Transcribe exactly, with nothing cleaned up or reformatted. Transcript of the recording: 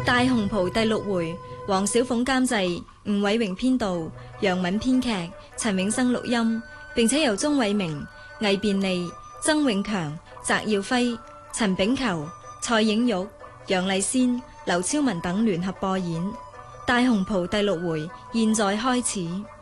大紅袍第六回，黃小鳳監製，吳偉榮編導，楊敏編劇，陳永生錄音，並且由鍾偉明、魏便利、曾永強、翟耀輝、陳炳球、蔡影玉、楊麗仙、劉超文等聯合播演。大紅袍第六回現在開始。